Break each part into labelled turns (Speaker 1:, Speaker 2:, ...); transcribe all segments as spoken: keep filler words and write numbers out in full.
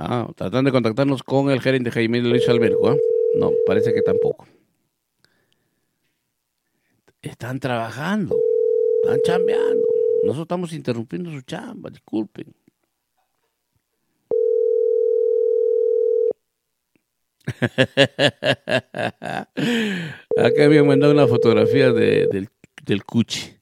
Speaker 1: Ah, tratando de contactarnos con el gerente Jaime Luis Albergo, ¿ah? No, parece que tampoco. Están trabajando, están chambeando. Nosotros estamos interrumpiendo su chamba, disculpen. Acá me han mandado una fotografía de, del, del Cuchi.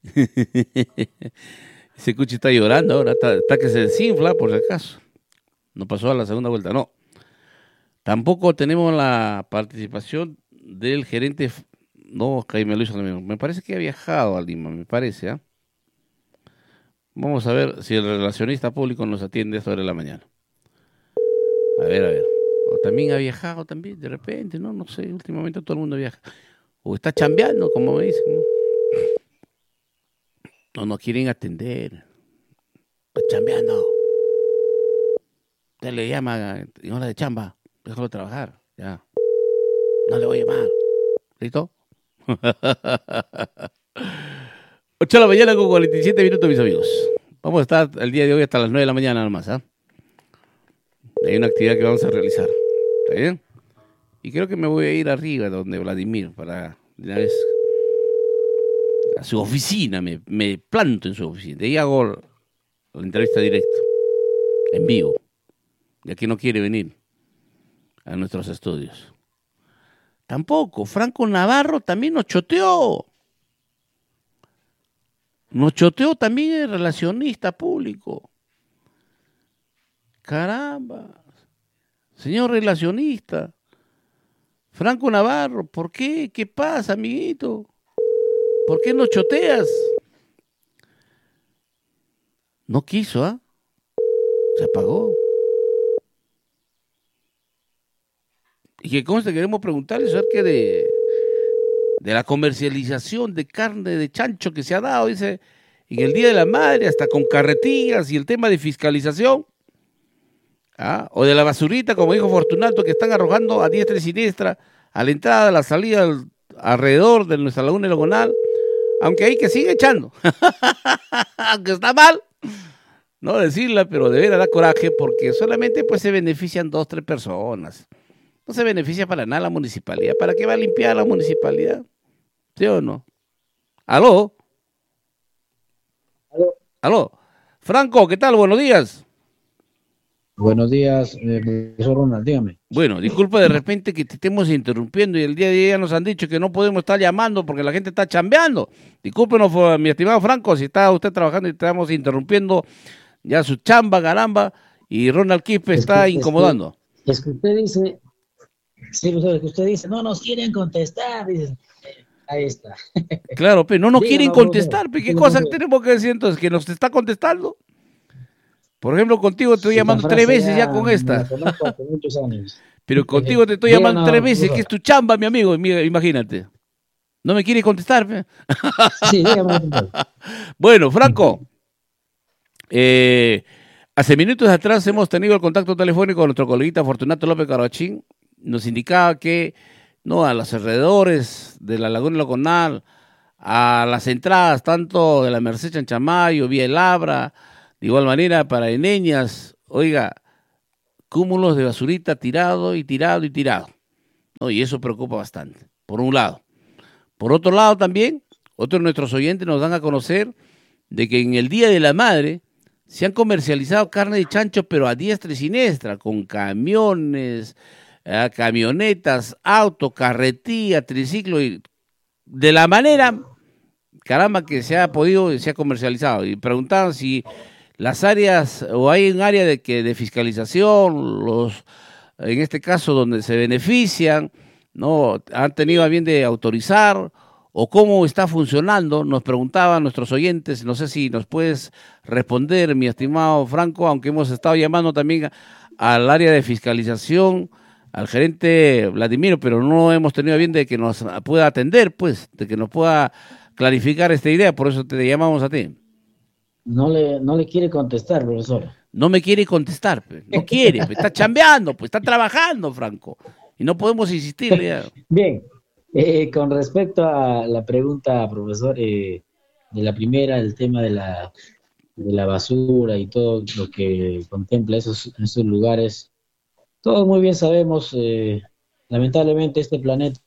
Speaker 1: Ese Cuchi está llorando ahora, está, está que se desinfla por si acaso. No pasó a la segunda vuelta, no. Tampoco tenemos la participación del gerente, no, Jaime Luis, me parece que ha viajado a Lima, me parece, ¿ah? ¿eh? Vamos a ver si el relacionista público nos atiende a esta hora de la mañana. A ver, a ver. O también ha viajado también, de repente, ¿no? No sé, últimamente todo el mundo viaja. O está chambeando, como me dicen, ¿no? No nos quieren atender. Está chambeando. Usted le llama en hora de chamba. Déjalo trabajar. Ya. No le voy a llamar. ¿Listo? ocho de la mañana con cuarenta y siete minutos, mis amigos. Vamos a estar el día de hoy hasta las nueve de la mañana nomás, ¿ah? ¿eh? Hay una actividad que vamos a realizar. ¿Está bien? Y creo que me voy a ir arriba donde Vladimir para de una vez a su oficina, me, me planto en su oficina. De ahí hago la entrevista directa, en vivo. Y aquí no quiere venir a nuestros estudios. Tampoco. Franco Navarro también nos choteó. Nos choteó también el relacionista público. Caramba. Señor relacionista. Franco Navarro, ¿por qué? ¿Qué pasa, amiguito? ¿Por qué nos choteas? No quiso, ¿ah? ¿eh? Se apagó. Y que conste, queremos preguntarle acerca de, de la comercialización de carne de chancho que se ha dado, dice, en el Día de la Madre, hasta con carretillas y el tema de fiscalización. ¿Ah? O de la basurita, como dijo Fortunato, que están arrojando a diestra y siniestra, a la entrada, a la salida, al, alrededor de nuestra laguna Logonal, aunque hay que sigue echando. Aunque está mal no decirla, pero de veras da coraje, porque solamente pues se benefician dos, tres personas. No se beneficia para nada la municipalidad. ¿Para qué va a limpiar la municipalidad? ¿Sí o no? ¿Aló?
Speaker 2: Aló.
Speaker 1: ¿Aló? Franco, ¿qué tal? Buenos días.
Speaker 2: Buenos días, eh, profesor Ronald, dígame.
Speaker 1: Bueno, disculpa de repente que te estemos interrumpiendo y el día de hoy ya nos han dicho que no podemos estar llamando porque la gente está chambeando. Discúlpenos, mi estimado Franco, si está usted trabajando y estamos interrumpiendo ya su chamba, caramba, y Ronald Quispe está
Speaker 2: es que,
Speaker 1: incomodando.
Speaker 2: Es que, es que usted dice, sí, que usted dice, no nos quieren contestar, dice, ahí está.
Speaker 1: Claro, pero no nos
Speaker 2: Dígame,
Speaker 1: quieren contestar,
Speaker 2: profesor.
Speaker 1: ¿qué cosa tenemos que decir entonces? ¿Que nos está contestando? Por ejemplo, contigo te estoy llamando tres veces ya, ya con esta.
Speaker 2: Muchos años.
Speaker 1: Pero contigo te estoy llamando tres veces, que es tu chamba, mi amigo, imagínate. ¿No me quieres contestar? ¿Pe?
Speaker 2: Sí, dígame.
Speaker 1: Bueno, Franco, eh, hace minutos atrás hemos tenido el contacto telefónico con nuestro coleguita Fortunato López Carabachín. Nos indicaba que no a los alrededores de la Laguna Loconal, a las entradas tanto de la Merced Chanchamayo, Vía El Abra, de igual manera para Eneñas, oiga, cúmulos de basurita tirado y tirado y tirado. No, y eso preocupa bastante, por un lado. Por otro lado también, otros de nuestros oyentes nos dan a conocer de que en el Día de la Madre se han comercializado carne de chancho, pero a diestra y siniestra, con camiones, eh, camionetas, auto, carretilla, triciclo, y de la manera, caramba, que se ha podido, se ha comercializado. Y preguntaban si las áreas, o hay un área de que de fiscalización, los, en este caso donde se benefician, no han tenido a bien de autorizar, o cómo está funcionando. Nos preguntaban nuestros oyentes, no sé si nos puedes responder, mi estimado Franco, aunque hemos estado llamando también al área de fiscalización, al gerente Vladimiro, pero no hemos tenido a bien de que nos pueda atender, pues, de que nos pueda clarificar esta idea, por eso te llamamos a ti.
Speaker 2: No le, no le quiere contestar, profesor.
Speaker 1: No me quiere contestar, pues. No quiere, pues. Está chambeando, pues está trabajando, Franco. Y no podemos insistirle ya.
Speaker 2: Bien, eh, con respecto a la pregunta, profesor, eh, de la primera, el tema de la, de la basura y todo lo que contempla esos, esos lugares, Todos muy bien sabemos, eh, lamentablemente este planeta,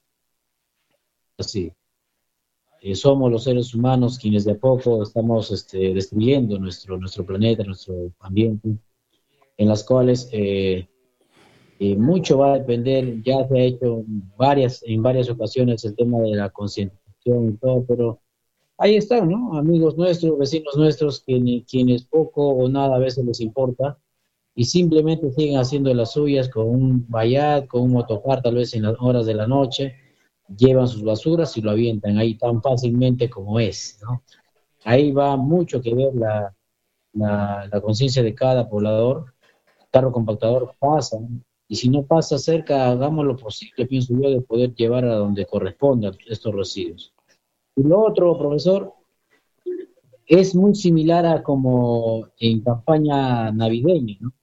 Speaker 2: sí, eh, somos los seres humanos quienes de a poco estamos este, destruyendo nuestro, nuestro planeta, nuestro ambiente, en las cuales eh, eh, mucho va a depender, ya se ha hecho varias, en varias ocasiones el tema de la concientización y todo, pero ahí están, ¿no? Amigos nuestros, vecinos nuestros, quienes, quienes poco o nada a veces les importa y simplemente siguen haciendo las suyas con un bayat, con un motocar, tal vez en las horas de la noche, llevan sus basuras y lo avientan ahí tan fácilmente como es, ¿no? Ahí va mucho que ver la, la, la conciencia de cada poblador. Carro compactador pasa, y si no pasa cerca, hagamos lo posible, pienso yo, de poder llevar a donde corresponda estos residuos. Y lo otro, profesor, es muy similar a como en campaña navideña, ¿no?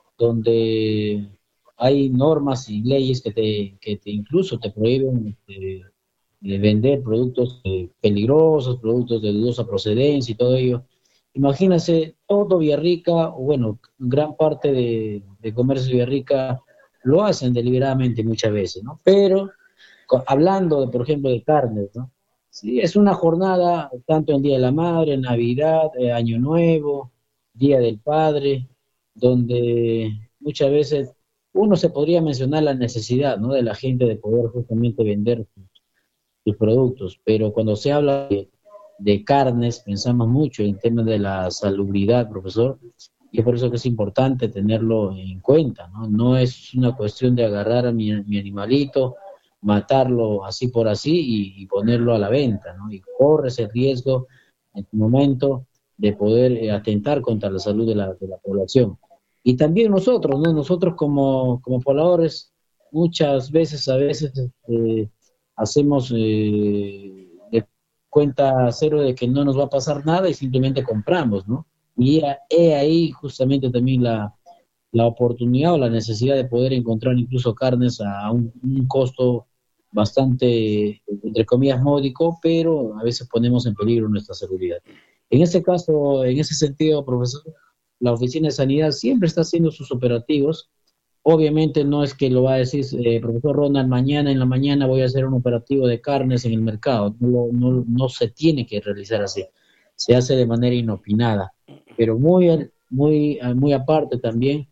Speaker 2: Donde hay normas y leyes que te, que te incluso te prohíben este, de vender productos eh, peligrosos, productos de dudosa procedencia y todo ello. Imagínense, todo Villarrica, o bueno, gran parte de, de comercio de Villarrica lo hacen deliberadamente muchas veces, ¿no? Pero co- hablando, de, por ejemplo, de carnes, ¿no? Sí, es una jornada, tanto en Día de la Madre, Navidad, eh, Año Nuevo, Día del Padre, donde muchas veces uno se podría mencionar la necesidad, ¿no? De la gente de poder justamente vender sus productos, pero cuando se habla de, de carnes, pensamos mucho en temas de la salubridad, profesor, y es por eso que es importante tenerlo en cuenta, ¿no? No es una cuestión de agarrar a mi, mi animalito, matarlo así por así y, y ponerlo a la venta, ¿no? Y corres el riesgo en tu momento de poder eh, atentar contra la salud de la, de la población. Y también nosotros, ¿no? Nosotros como, como pobladores, muchas veces, a veces, eh, hacemos eh, de cuenta cero de que no nos va a pasar nada y simplemente compramos, ¿no? Y he ahí justamente también la, la oportunidad o la necesidad de poder encontrar incluso carnes a un, un costo bastante, entre comillas, módico, pero a veces ponemos en peligro nuestra seguridad. En ese caso, en ese sentido, profesor, la Oficina de Sanidad siempre está haciendo sus operativos. Obviamente no es que lo va a decir, eh, profesor Ronald, mañana en la mañana voy a hacer un operativo de carnes en el mercado. No, no, no se tiene que realizar así. Se hace de manera inopinada. Pero muy, muy, muy aparte también,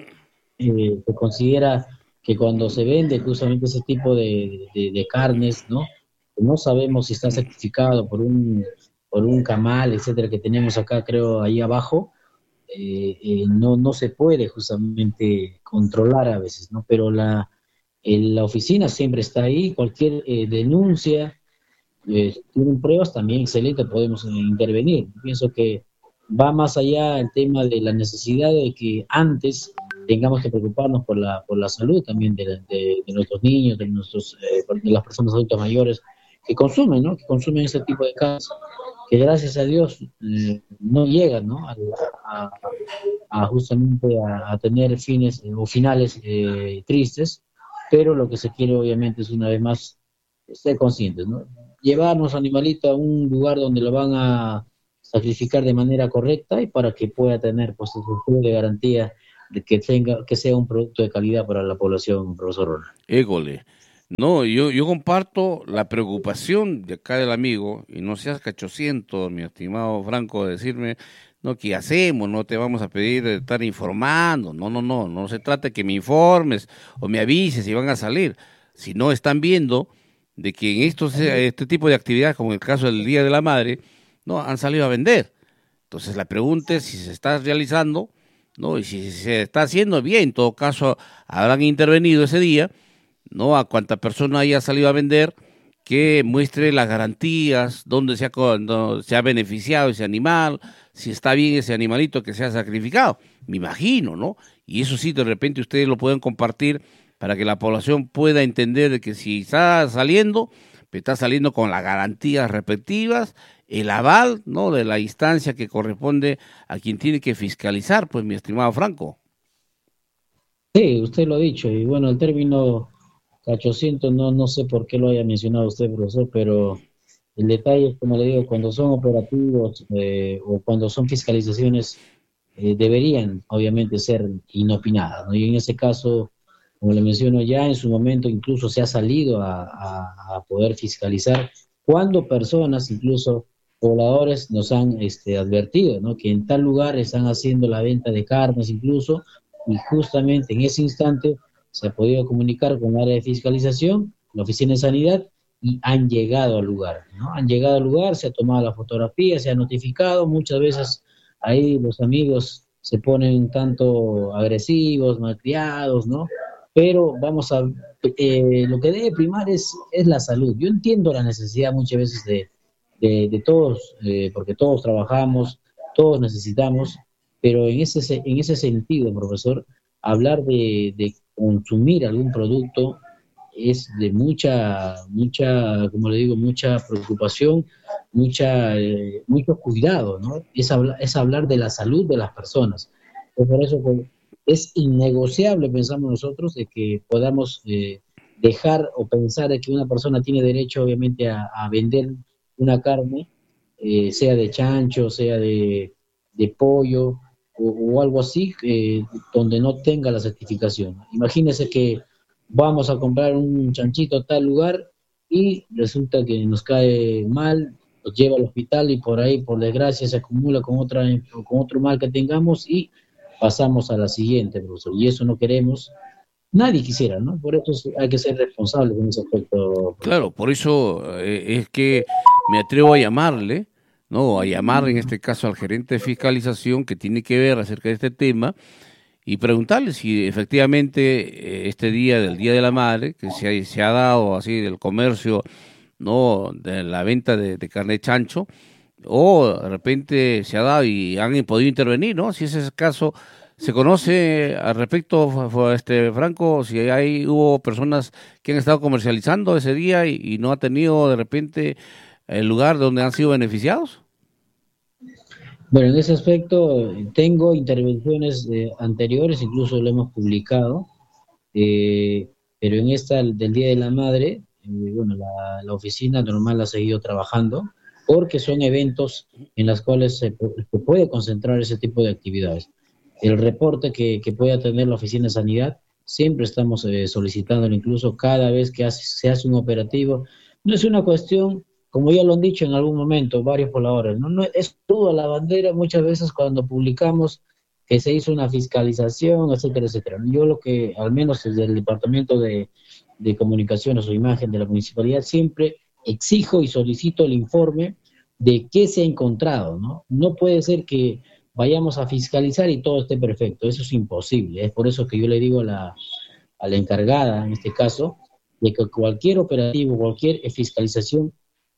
Speaker 2: eh, se considera que cuando se vende justamente ese tipo de, de, de carnes, ¿no? No sabemos si está certificado por un, por un camal, etcétera, que tenemos acá, creo, ahí abajo, eh, eh, no, no se puede justamente controlar a veces, ¿no? Pero la, el- la oficina siempre está ahí, cualquier eh, denuncia, eh, tienen pruebas también, excelente, podemos eh, intervenir. Pienso que va más allá el tema de la necesidad de que antes tengamos que preocuparnos por la, por la salud también de, de- de nuestros niños, de, nuestros, eh, de las personas adultas mayores que consumen, ¿no? Que consumen ese tipo de cosas, que gracias a Dios eh, no llegan, ¿no? A, a- a justamente a, a tener fines eh, o finales eh, tristes, pero lo que se quiere obviamente es una vez más ser conscientes, ¿no? Llevarnos animalito a un lugar donde lo van a sacrificar de manera correcta y para que pueda tener pues el sentido de garantía de que tenga, que sea un producto de calidad para la población, profesor Ronald.
Speaker 1: Égole. No, yo, yo comparto la preocupación de acá del amigo, y no seas cachociento, mi estimado Franco, de decirme, no, ¿qué hacemos? No te vamos a pedir de estar informando. No, no, no, no se trata de que me informes o me avises si van a salir. Si no están viendo de que en estos, eh, este tipo de actividades, como el caso del Día de la Madre, no, han salido a vender. Entonces la pregunta es si se está realizando, ¿no? Y si se está haciendo bien, en todo caso habrán intervenido ese día, ¿no? A cuanta persona haya salido a vender, que muestre las garantías, dónde se ha, co- no, se ha beneficiado ese animal, si está bien ese animalito que se ha sacrificado, me imagino, ¿no? Y eso sí, de repente ustedes lo pueden compartir para que la población pueda entender de que si está saliendo, está saliendo con las garantías respectivas, el aval, ¿no? De la instancia que corresponde a quien tiene que fiscalizar, pues, mi estimado Franco.
Speaker 2: Sí, usted lo ha dicho, y bueno, el término cachociento no, no sé por qué lo haya mencionado usted, profesor, pero el detalle es, como le digo, cuando son operativos eh, o cuando son fiscalizaciones, eh, deberían obviamente ser inopinadas, ¿no? Y en ese caso, como le menciono, ya en su momento incluso se ha salido a, a, a poder fiscalizar cuando personas, incluso pobladores, nos han este, advertido, ¿no? Que en tal lugar están haciendo la venta de carnes incluso, y justamente en ese instante se ha podido comunicar con el área de fiscalización, la oficina de sanidad, y han llegado al lugar, ¿no? Han llegado al lugar, se ha tomado la fotografía, se ha notificado, muchas veces ahí los amigos se ponen un tanto agresivos, malcriados, ¿no? Pero vamos a, eh, lo que debe primar es, es la salud. Yo entiendo la necesidad muchas veces de, de, de todos, eh, porque todos trabajamos, todos necesitamos, pero en ese, en ese sentido, profesor, hablar de, de consumir algún producto es de mucha, mucha, como le digo, mucha preocupación, mucha, eh, mucho cuidado, ¿no? Es, habla, es hablar de la salud de las personas. Es por eso que es innegociable, pensamos nosotros, de que podamos eh, dejar o pensar de que una persona tiene derecho, obviamente, a, a vender una carne, eh, sea de chancho, sea de, de pollo o, o algo así, eh, donde no tenga la certificación. Imagínese que vamos a comprar un chanchito a tal lugar y resulta que nos cae mal, nos lleva al hospital y por ahí, por desgracia, se acumula con, otra, con otro mal que tengamos y pasamos a la siguiente, profesor. Y eso no queremos, nadie quisiera, ¿no? Por eso hay que ser responsables en ese aspecto, profesor.
Speaker 1: Claro, por eso eh, es que me atrevo a llamarle, ¿no? A llamar en este caso al gerente de fiscalización que tiene que ver acerca de este tema y preguntarle si efectivamente eh, este día del Día de la Madre, que se ha, se ha dado así del comercio, no, de la venta de, de carne de chancho, o de repente se ha dado y han podido intervenir, ¿no? Si ese es el caso, ¿se conoce al respecto, este Franco, si hay hubo personas que han estado comercializando ese día y, y no ha tenido de repente el lugar donde han sido beneficiados?
Speaker 2: Bueno, en ese aspecto tengo intervenciones eh, anteriores, incluso lo hemos publicado, eh, pero en esta del Día de la Madre, eh, bueno, la, la oficina normal ha seguido trabajando porque son eventos en los cuales se, se puede concentrar ese tipo de actividades. El reporte que, que pueda tener la oficina de sanidad, siempre estamos eh, solicitándolo, incluso cada vez que hace, se hace un operativo. No es una cuestión, como ya lo han dicho en algún momento varios pobladores, no, no es todo a la bandera muchas veces cuando publicamos que se hizo una fiscalización, etcétera, etcétera. Yo lo que, al menos desde el Departamento de, de Comunicaciones o Imagen de la Municipalidad, siempre exijo y solicito el informe de qué se ha encontrado, ¿no? No puede ser que vayamos a fiscalizar y todo esté perfecto, eso es imposible. Es por eso que yo le digo a la, a la encargada, en este caso, de que cualquier operativo, cualquier fiscalización,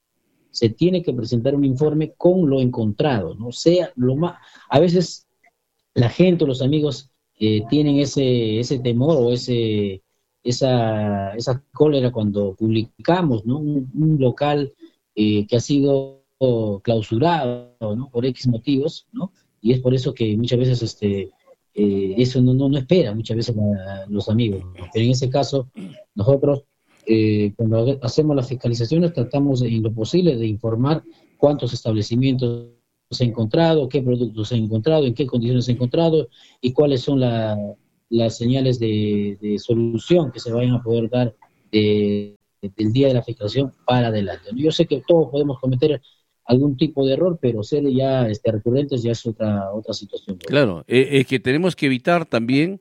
Speaker 2: se tiene que presentar un informe con lo encontrado, ¿no? Sea lo más, a veces la gente o los amigos eh, tienen ese, ese temor o ese, esa, esa cólera cuando publicamos, ¿no? Un, un local eh, que ha sido clausurado, ¿no? Por X motivos, ¿no? Y es por eso que muchas veces este, eh, eso no, no, no espera muchas veces la, los amigos, ¿no? Pero en ese caso, nosotros eh, cuando hacemos las fiscalizaciones tratamos en lo posible de informar cuántos establecimientos se ha encontrado, qué productos se han encontrado, en qué condiciones se ha encontrado y cuáles son la, las señales de, de solución que se vayan a poder dar de, de, del día de la fiscalización para adelante. Yo sé que todos podemos cometer algún tipo de error, pero ser ya este, recurrentes ya es otra, otra situación.
Speaker 1: Claro, eh, es que tenemos que evitar también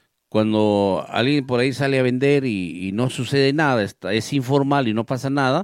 Speaker 1: cuando alguien por ahí sale a vender y, y no sucede nada, está, es informal y no pasa nada,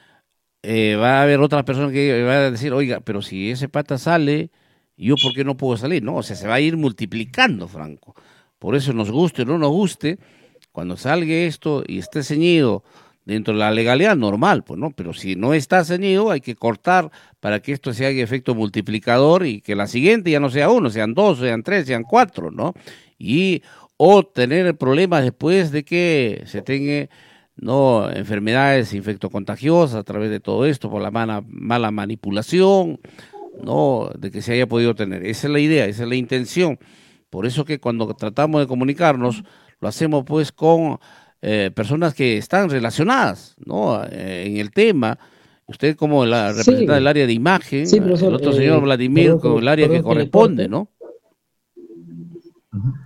Speaker 1: eh, va a haber otra persona que va a decir, oiga, pero si ese pata sale, ¿yo por qué no puedo salir? No, o sea, se va a ir multiplicando, Franco. Por eso nos guste o no nos guste, cuando salga esto y esté ceñido dentro de la legalidad, normal, pues no, pero si no está ceñido, hay que cortar para que esto se haga efecto multiplicador y que la siguiente ya no sea uno, sean dos, sean tres, sean cuatro, ¿no? Y o tener problemas después de que se tenga no enfermedades infectocontagiosas a través de todo esto por la mala, mala manipulación, no de que se haya podido tener. Esa es la idea, esa es la intención. Por eso que cuando tratamos de comunicarnos lo hacemos pues con eh, personas que están relacionadas, no eh, en el tema. Usted como la representante sí. del área de imagen, sí, profesor, el otro eh, señor Vladimir con el área que corresponde, ¿no?
Speaker 2: Uh-huh.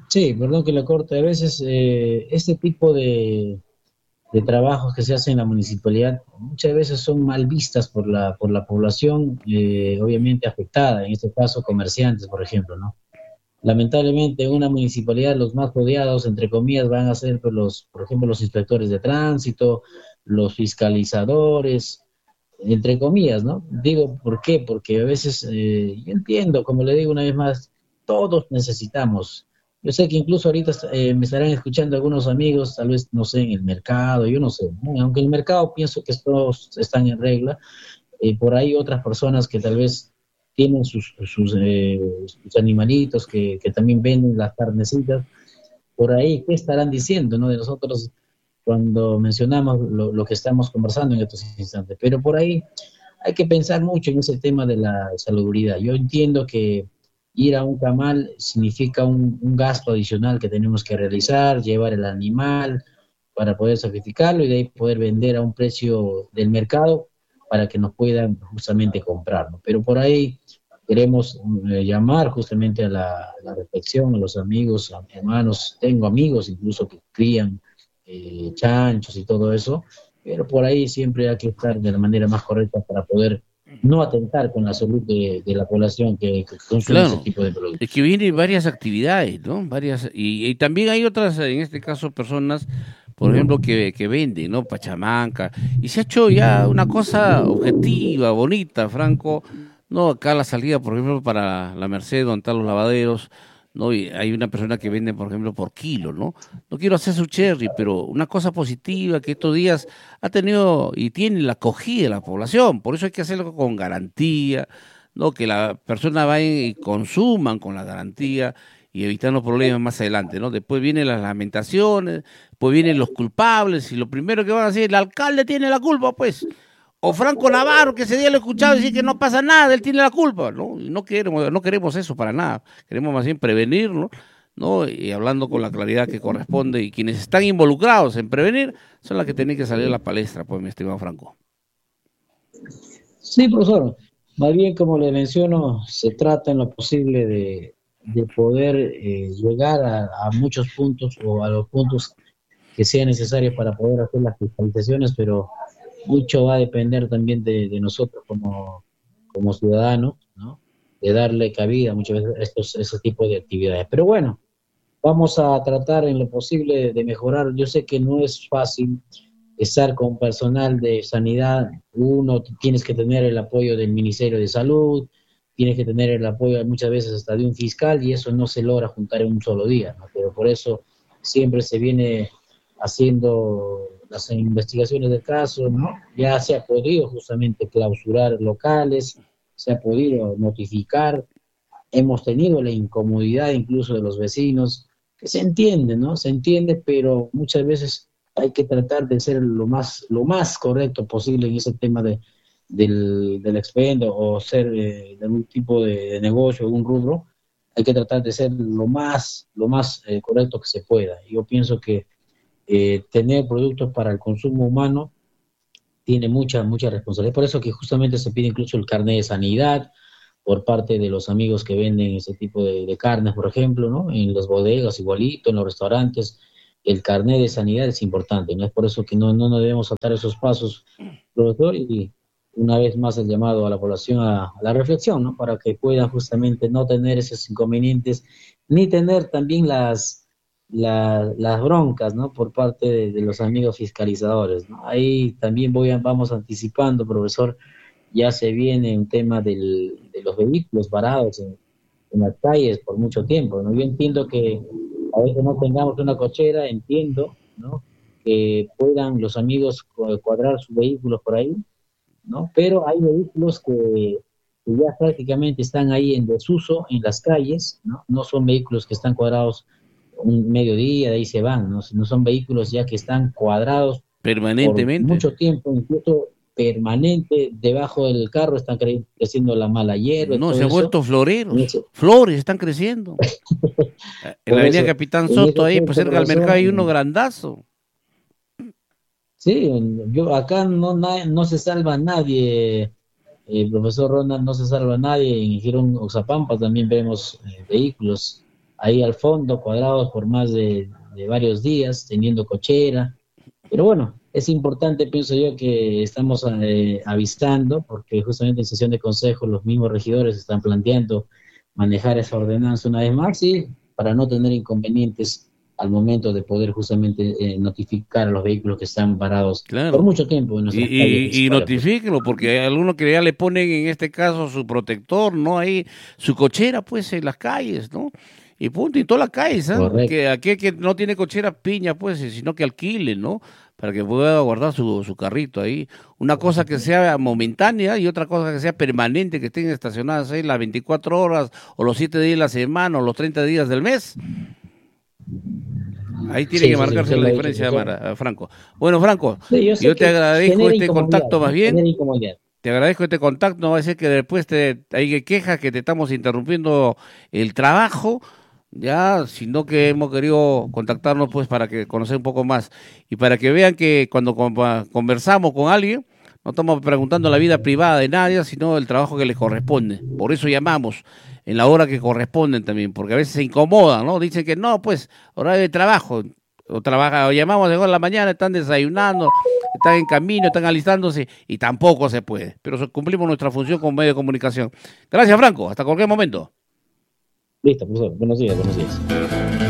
Speaker 2: Sí, perdón que le corte. A veces eh, este tipo de, de trabajos que se hacen en la municipalidad muchas veces son mal vistas por la, por la población, eh, obviamente afectada, en este caso comerciantes, por ejemplo, ¿no? Lamentablemente, en una municipalidad los más odiados, entre comillas, van a ser pues, los, por ejemplo, los inspectores de tránsito, los fiscalizadores, entre comillas, ¿no? Digo, ¿por qué? Porque a veces, eh, yo entiendo, como le digo una vez más, todos necesitamos. Yo sé que incluso ahorita eh, me estarán escuchando algunos amigos, tal vez, no sé, en el mercado, yo no sé, ¿no? Aunque el mercado pienso que todos están en regla, eh, por ahí otras personas que tal vez tienen sus, sus, eh, sus animalitos que, que también venden las carnecitas, por ahí, ¿qué estarán diciendo, no? De nosotros cuando mencionamos lo, lo que estamos conversando en estos instantes. Pero por ahí hay que pensar mucho en ese tema de la salubridad. Yo entiendo que ir a un camal significa un, un gasto adicional que tenemos que realizar, llevar el animal para poder sacrificarlo y de ahí poder vender a un precio del mercado para que nos puedan justamente comprar, ¿no? Pero por ahí queremos eh, llamar justamente a la, a la reflexión, a los amigos, a mis hermanos, tengo amigos incluso que crían eh, chanchos y todo eso, pero por ahí siempre hay que estar de la manera más correcta para poder no atentar con la salud de, de la población que, que consume ese
Speaker 1: Claro,
Speaker 2: tipo de
Speaker 1: es que
Speaker 2: productos.
Speaker 1: vienen varias actividades, ¿no? Varias, y, y también hay otras, en este caso, personas, por ejemplo, que, que venden, ¿no? Pachamanca, y se ha hecho ya una cosa objetiva, bonita, Franco, ¿no? Acá la salida, por ejemplo, para la Merced, donde están los lavaderos, ¿no? Y hay una persona que vende, por ejemplo, por kilo, ¿no? No quiero hacer su cherry, pero una cosa positiva que estos días ha tenido y tiene la acogida de la población, por eso hay que hacerlo con garantía, no, que la persona vaya y consuman con la garantía y evitando problemas más adelante, ¿no? Después vienen las lamentaciones, después vienen los culpables y lo primero que van a decir, el alcalde tiene la culpa, pues, o Franco Navarro, que ese día lo he escuchado decir que no pasa nada, él tiene la culpa, ¿no? Y no queremos, no queremos eso para nada, queremos más bien prevenirlo, ¿no? Y hablando con la claridad que corresponde y quienes están involucrados en prevenir son las que tienen que salir a la palestra, pues, mi estimado Franco.
Speaker 2: Sí, profesor. Más bien, como le menciono, se trata en lo posible de, de poder eh, llegar a, a muchos puntos o a los puntos que sean necesarios para poder hacer las fiscalizaciones, pero mucho va a depender también de, de nosotros como, como ciudadanos, ¿no? De darle cabida muchas veces a estos, ese tipo de actividades. Pero bueno, vamos a tratar en lo posible de mejorar. Yo sé que no es fácil estar con personal de sanidad. Uno, tienes que tener el apoyo del Ministerio de Salud, tienes que tener el apoyo muchas veces hasta de un fiscal y eso no se logra juntar en un solo día, ¿no? Pero por eso siempre se viene haciendo las investigaciones del caso, ¿no? Ya se ha podido justamente clausurar locales, se ha podido notificar, hemos tenido la incomodidad incluso de los vecinos, que se entiende, ¿no? Se entiende, pero muchas veces hay que tratar de ser lo más, lo más correcto posible en ese tema de, del, del expendio o ser eh, de algún tipo de, de negocio, algún rubro, hay que tratar de ser lo más, lo más eh, correcto que se pueda. Yo pienso que eh, tener productos para el consumo humano tiene mucha, mucha responsabilidad. Por eso que justamente se pide incluso el carnet de sanidad por parte de los amigos que venden ese tipo de, de carnes, por ejemplo, ¿no? En las bodegas igualito, en los restaurantes, el carnet de sanidad es importante, ¿no? Es por eso que no, no nos debemos saltar esos pasos, profesor, y una vez más el llamado a la población a, a la reflexión, ¿no? Para que puedan justamente no tener esos inconvenientes, ni tener también las, la, las broncas, ¿no? Por parte de, de los amigos fiscalizadores, ¿no? Ahí también voy a, vamos anticipando, profesor, ya se viene un tema del, de los vehículos varados en, en las calles por mucho tiempo, ¿no? Yo entiendo que a veces no tengamos una cochera, entiendo, ¿no? Que puedan los amigos cuadrar sus vehículos por ahí, ¿no? Pero hay vehículos que, que ya prácticamente están ahí en desuso en las calles, ¿no? No son vehículos que están cuadrados un mediodía, de ahí se van, ¿no? No son vehículos ya que están cuadrados por
Speaker 1: Permanentemente.
Speaker 2: mucho tiempo, incluso permanente, debajo del carro están cre creciendo la mala hierba y
Speaker 1: No, se
Speaker 2: todo
Speaker 1: han
Speaker 2: eso.
Speaker 1: vuelto floreros.
Speaker 2: Ese,
Speaker 1: Flores están creciendo. En la
Speaker 2: por
Speaker 1: avenida
Speaker 2: eso,
Speaker 1: Capitán
Speaker 2: en
Speaker 1: Soto,
Speaker 2: ese
Speaker 1: ahí pues
Speaker 2: punto,
Speaker 1: cerca del mercado
Speaker 2: profesor,
Speaker 1: hay uno grandazo.
Speaker 2: sí, yo acá no, na, no se salva nadie, eh, profesor Ronald, no se salva nadie. En Girón Oxapampa también vemos eh, vehículos. ahí al fondo, cuadrados por más de, de varios días, teniendo cochera. Pero bueno, es importante, pienso yo, que estamos eh, avisando, porque justamente en sesión de consejo los mismos regidores están planteando manejar esa ordenanza una vez más, y para no tener inconvenientes al momento de poder justamente eh, notificar a los vehículos que están parados
Speaker 1: Claro.
Speaker 2: por mucho tiempo en
Speaker 1: Y,
Speaker 2: nuestras
Speaker 1: y,
Speaker 2: calles.
Speaker 1: y notifíquenlo, porque hay algunos que ya le ponen en este caso su protector, ¿no? Ahí, su cochera, pues, en las calles, ¿no? Y punto, y todas las calles, ¿ah?
Speaker 2: Correcto.
Speaker 1: Que aquel que no tiene cochera piña, pues, sino que alquile, ¿no? Para que pueda guardar su, su carrito ahí. Una cosa que sea momentánea y otra cosa que sea permanente, que estén estacionadas ahí las veinticuatro horas, o los siete días de la semana, o los treinta días del mes. Ahí tiene
Speaker 2: Sí,
Speaker 1: que
Speaker 2: sí, sí,
Speaker 1: marcarse
Speaker 2: usted
Speaker 1: la
Speaker 2: lo ha dicho,
Speaker 1: diferencia,
Speaker 2: profesor.
Speaker 1: Mara, Franco. Bueno, Franco,
Speaker 2: Sí, yo sé
Speaker 1: yo te
Speaker 2: que
Speaker 1: agradezco
Speaker 2: genera
Speaker 1: este
Speaker 2: incomodidad,
Speaker 1: contacto más
Speaker 2: ¿no?
Speaker 1: bien.
Speaker 2: Genera incomodidad.
Speaker 1: Te agradezco este contacto, no va a ser que después te hay que quejas que te estamos interrumpiendo el trabajo, ya, sino que hemos querido contactarnos pues para que conocer un poco más y para que vean que cuando con- conversamos con alguien, no estamos preguntando la vida privada de nadie, sino el trabajo que les corresponde. Por eso llamamos en la hora que corresponden también, porque a veces se incomodan, ¿no? Dicen que no, pues, horario de trabajo, o trabaja, o llamamos de hora de la mañana, están desayunando, están en camino, están alistándose y tampoco se puede. Pero so- cumplimos nuestra función como medio de comunicación. Gracias, Franco. Hasta cualquier momento.
Speaker 2: Listo, profesor. Buenos días, buenos días.